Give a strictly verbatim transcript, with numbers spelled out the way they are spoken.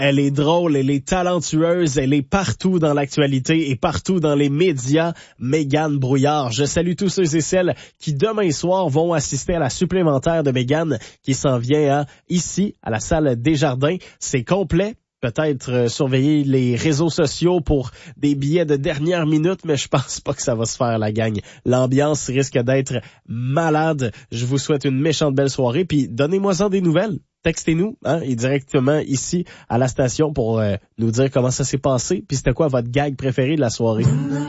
Elle est drôle, elle est talentueuse, elle est partout dans l'actualité et partout dans les médias. Mégane Brouillard. Je salue tous ceux et celles qui demain soir vont assister à la supplémentaire de Mégane qui s'en vient à, ici à la salle Desjardins. C'est complet. Peut-être euh, surveiller les réseaux sociaux pour des billets de dernière minute, mais je pense pas que ça va se faire, la gang. L'ambiance risque d'être malade. Je vous souhaite une méchante belle soirée, puis donnez-moi-en des nouvelles. Textez-nous, hein, et directement ici à la station pour euh, nous dire comment ça s'est passé, puis c'était quoi votre gag préféré de la soirée.